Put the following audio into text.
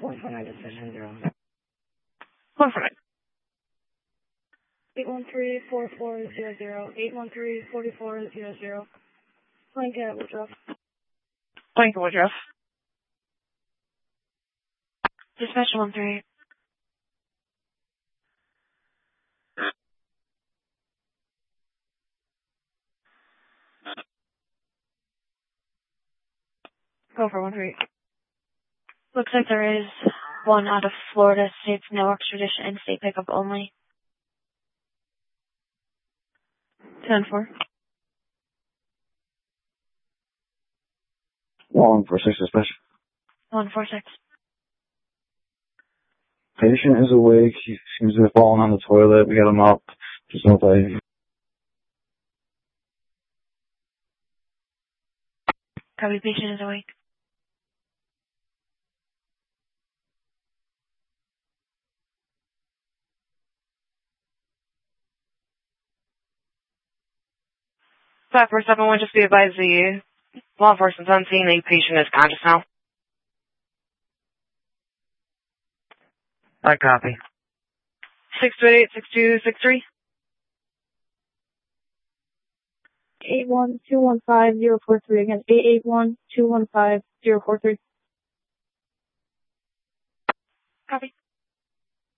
149 decision 0. 149. 813-4400, 813-4400. Blanket Woodruff. Blanket Woodruff. Dispatch 138. Go for 138. Looks like there is one out of Florida State's no extradition and state pickup only. 10-4. 146 dispatch. 146. Patient is awake. He seems to have fallen on the toilet. We got him up. Just no play. Copy, patient is awake. Five four seven one. Just be advised the law enforcement's on scene. The patient is conscious now. I copy. 628-6263. 81215-043 again. 881-215-043. Copy.